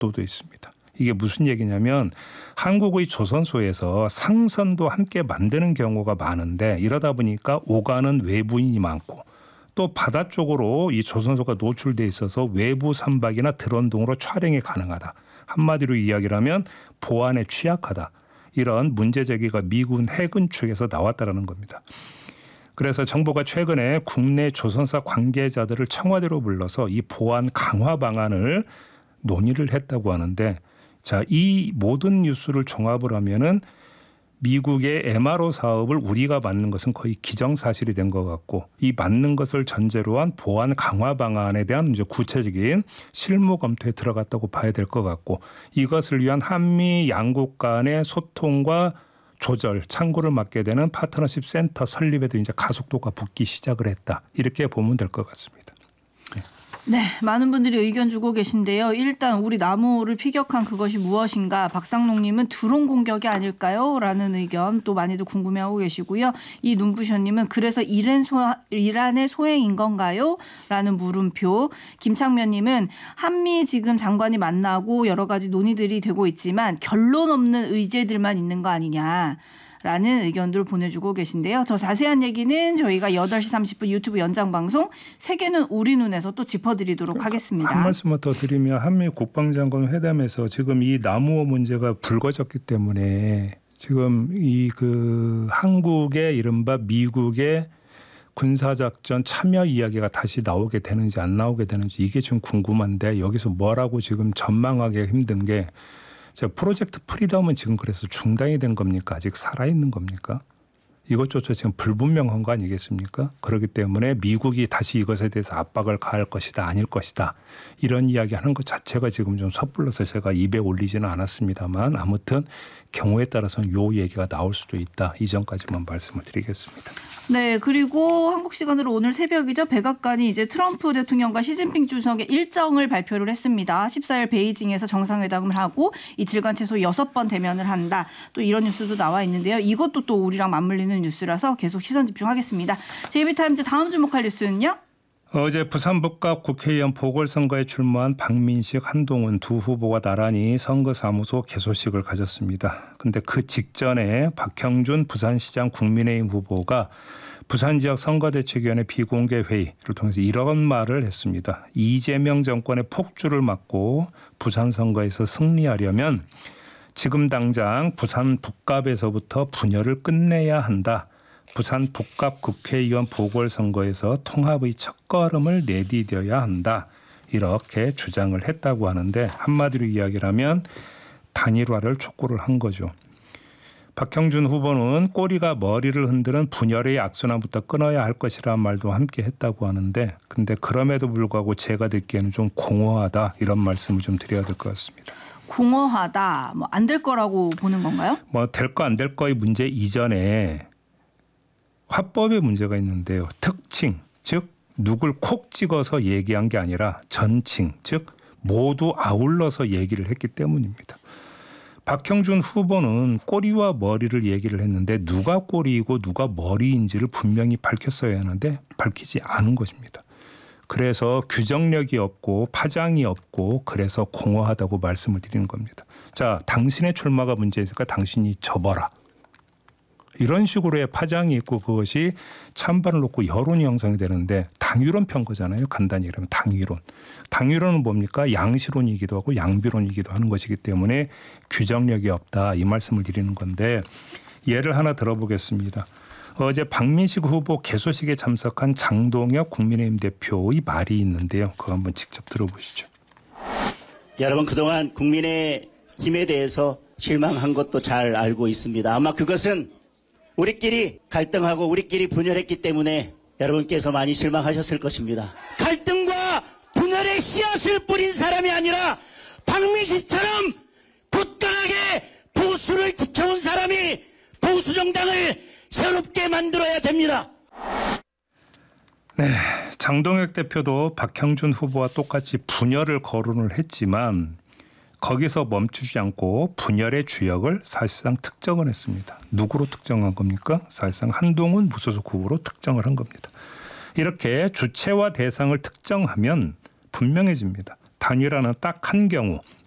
각도도 있습니다. 이게 무슨 얘기냐면 한국의 조선소에서 상선도 함께 만드는 경우가 많은데 이러다 보니까 오가는 외부인이 많고 또 바다 쪽으로 이 조선소가 노출돼 있어서 외부 선박이나 드론 등으로 촬영이 가능하다. 한마디로 이야기를 하면 보안에 취약하다. 이런 문제 제기가 미군 해군 측에서 나왔다라는 겁니다. 그래서 정부가 최근에 국내 조선사 관계자들을 청와대로 불러서 이 보안 강화 방안을 논의를 했다고 하는데 자, 이 모든 뉴스를 종합을 하면은 미국의 MRO 사업을 우리가 맡는 것은 거의 기정사실이 된 것 같고 이 맡는 것을 전제로 한 보안 강화 방안에 대한 이제 구체적인 실무 검토에 들어갔다고 봐야 될 것 같고 이것을 위한 한미 양국 간의 소통과 조절, 창구를 맡게 되는 파트너십 센터 설립에도 이제 가속도가 붙기 시작을 했다. 이렇게 보면 될 것 같습니다. 네, 많은 분들이 의견 주고 계신데요. 일단 우리 나무를 피격한 그것이 무엇인가? 박상록님은 드론 공격이 아닐까요? 라는 의견 또 많이들 궁금해하고 계시고요. 이 눈부셔님은 그래서 이란의 소행인 건가요? 라는 물음표. 김창면님은 한미 지금 장관이 만나고 여러 가지 논의들이 되고 있지만 결론 없는 의제들만 있는 거 아니냐. 라는 의견들을 보내주고 계신데요. 더 자세한 얘기는 저희가 8시 30분 유튜브 연장방송 세계는 우리 눈에서 또 짚어드리도록 하겠습니다. 한 말씀만 더 드리면 한미 국방장관 회담에서 지금 이 남우호 문제가 불거졌기 때문에 지금 이 한국의 이른바 미국의 군사작전 참여 이야기가 다시 나오게 되는지 안 나오게 되는지 이게 좀 궁금한데 여기서 뭐라고 지금 전망하기 힘든 게 프로젝트 프리덤은 지금 그래서 중단이 된 겁니까? 아직 살아있는 겁니까? 이것조차 지금 불분명한 거 아니겠습니까? 그렇기 때문에 미국이 다시 이것에 대해서 압박을 가할 것이다 아닐 것이다 이런 이야기하는 것 자체가 지금 좀 섣불러서 제가 입에 올리지는 않았습니다만 아무튼 경우에 따라서는 요 얘기가 나올 수도 있다. 이 점까지만 말씀을 드리겠습니다. 네, 그리고 한국 시간으로 오늘 새벽이죠. 백악관이 이제 트럼프 대통령과 시진핑 주석의 일정을 발표를 했습니다. 14일 베이징에서 정상회담을 하고 이틀간 최소 6번 대면을 한다. 또 이런 뉴스도 나와 있는데요. 이것도 또 우리랑 맞물리는 뉴스라서 계속 시선 집중하겠습니다. JB타임즈 다음 주목할 뉴스는요? 어제 부산 북갑 국회의원 보궐선거에 출마한 박민식, 한동훈 두 후보가 나란히 선거사무소 개소식을 가졌습니다. 그런데 그 직전에 박형준 부산시장 국민의힘 후보가 부산지역 선거대책위원회 비공개 회의를 통해서 이런 말을 했습니다. 이재명 정권의 폭주를 막고 부산 선거에서 승리하려면 지금 당장 부산 북갑에서부터 분열을 끝내야 한다. 부산 북갑 국회의원 보궐선거에서 통합의 첫걸음을 내디뎌야 한다. 이렇게 주장을 했다고 하는데 한마디로 이야기를 하면 단일화를 촉구를 한 거죠. 박형준 후보는 꼬리가 머리를 흔드는 분열의 악순환부터 끊어야 할 것이라는 말도 함께 했다고 하는데 근데 그럼에도 불구하고 제가 듣기에는 좀 공허하다 이런 말씀을 좀 드려야 될 것 같습니다. 공허하다. 뭐 안 될 거라고 보는 건가요? 뭐 될 거 안 될 거의 문제 이전에 화법의 문제가 있는데요. 특칭, 즉 누굴 콕 찍어서 얘기한 게 아니라 전칭, 즉 모두 아울러서 얘기를 했기 때문입니다. 박형준 후보는 꼬리와 머리를 얘기를 했는데 누가 꼬리이고 누가 머리인지를 분명히 밝혔어야 하는데 밝히지 않은 것입니다. 그래서 규정력이 없고 파장이 없고 그래서 공허하다고 말씀을 드리는 겁니다. 자, 당신의 출마가 문제니까 당신이 접어라. 이런 식으로의 파장이 있고 그것이 찬반을 놓고 여론이 형성이 되는데 당위론 편 거잖아요. 간단히 얘기하면 당위론. 당위론은 뭡니까? 양시론이기도 하고 양비론이기도 하는 것이기 때문에 규정력이 없다. 이 말씀을 드리는 건데 예를 하나 들어보겠습니다. 어제 박민식 후보 개소식에 참석한 장동혁 국민의힘 대표의 말이 있는데요. 그거 한번 직접 들어보시죠. 여러분 그동안 국민의힘에 대해서 실망한 것도 잘 알고 있습니다. 아마 그것은 우리끼리 갈등하고 우리끼리 분열했기 때문에 여러분께서 많이 실망하셨을 것입니다. 갈등과 분열의 씨앗을 뿌린 사람이 아니라 박민식처럼 굳건하게 보수를 지켜온 사람이 보수정당을 새롭게 만들어야 됩니다. 네, 장동혁 대표도 박형준 후보와 똑같이 분열을 거론을 했지만 거기서 멈추지 않고 분열의 주역을 사실상 특정을 했습니다. 누구로 특정한 겁니까? 사실상 한동훈 무소속 후보로 특정을 한 겁니다. 이렇게 주체와 대상을 특정하면 분명해집니다. 단일화는 딱 한 경우